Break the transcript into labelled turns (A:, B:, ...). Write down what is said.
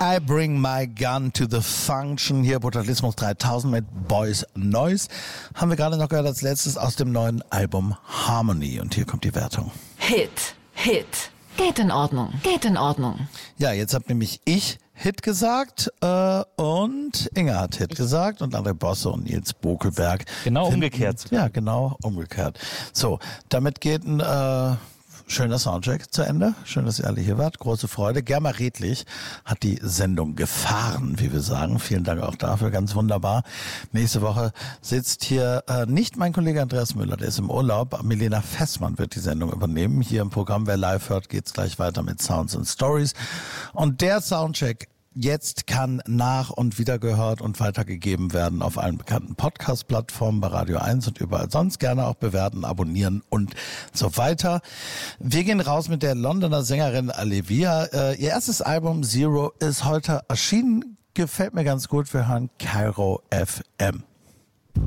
A: I bring my gun to the function. Hier Brutalismus 3000 mit Boys Noise. Haben wir gerade noch gehört als letztes aus dem neuen Album Harmony. Und hier kommt die Wertung.
B: Hit. Geht in Ordnung.
A: Ja, jetzt hab nämlich ich Hit gesagt und Inge hat Hit gesagt und André Bosse und Nils Bokelberg.
C: Genau umgekehrt.
A: Ja, genau umgekehrt. So, damit geht ein schöner Soundcheck zu Ende. Schön, dass ihr alle hier wart. Große Freude. Germa Redlich hat die Sendung gefahren, wie wir sagen. Vielen Dank auch dafür. Ganz wunderbar. Nächste Woche sitzt hier nicht mein Kollege Andreas Müller, der ist im Urlaub. Milena Fessmann wird die Sendung übernehmen. Hier im Programm, wer live hört, geht's gleich weiter mit Sounds and Stories. Und der Soundcheck jetzt kann nach- und wiedergehört und weitergegeben werden auf allen bekannten Podcast-Plattformen, bei Radio 1 und überall sonst. Gerne auch bewerten, abonnieren und so weiter. Wir gehen raus mit der Londoner Sängerin Alevia. Ihr erstes Album Zero ist heute erschienen. Gefällt mir ganz gut. Wir hören Cairo FM.